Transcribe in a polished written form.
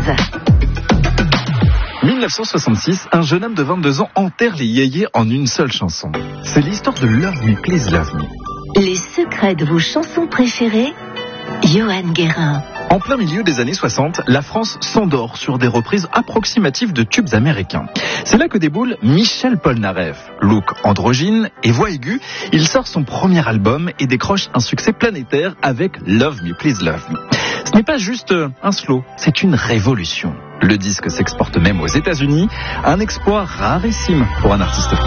1966, un jeune homme de 22 ans enterre les yéyés en une seule chanson. C'est l'histoire de Love Me Please Love Me. Les secrets de vos chansons préférées, Johan Guérin. En plein milieu des années 60, la France s'endort sur des reprises approximatives de tubes américains. C'est là que déboule Michel Polnareff. Look androgyne et voix aiguë, il sort son premier album et décroche un succès planétaire avec Love Me Please Love Me. Ce n'est pas juste un slow, c'est une révolution. Le disque s'exporte même aux États-Unis, un exploit rarissime pour un artiste français.